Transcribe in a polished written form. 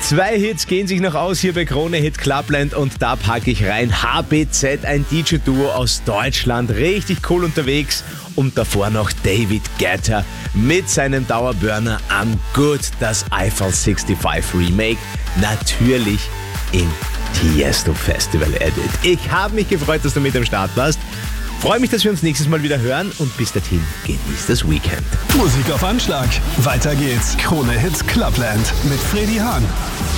2 Hits gehen sich noch aus hier bei Krone Hit Clubland und da packe ich rein HBZ, ein DJ-Duo aus Deutschland, richtig cool unterwegs. Und davor noch David Guetta mit seinem Dauerburner I'm Good, das Eiffel 65 Remake, natürlich im Tiesto Festival Edit. Ich habe mich gefreut, dass du mit am Start warst. Freue mich, dass wir uns nächstes Mal wieder hören und bis dahin genießt das Weekend. Musik auf Anschlag. Weiter geht's. Krone Hit Clubland mit Freddy Hahn.